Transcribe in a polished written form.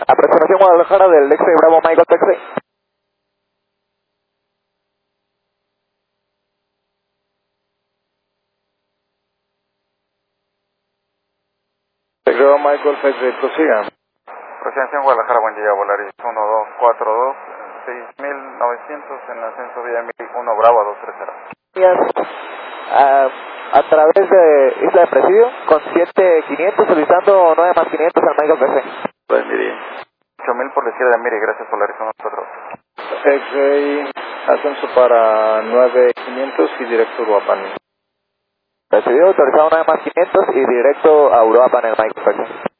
Aproximación Guadalajara del X-Ray Bravo Michael Taxi. Bravo Michael Taxi, prosiga. Aproximación Guadalajara, buen día, Volaris 1242, 6900 en el ascenso vía 1 Bravo 230. A través de Isla de Presidio, con 7500 solicitando 9 más 500 al Michael Taxi. Pues mire, 8000 por la izquierda, mire, gracias Volaris 14. X-Ray, ascenso para 9500 y directo a Uruapan. Presidio autorizado 9 más 500 y directo a Uruapan el Michael Taxi.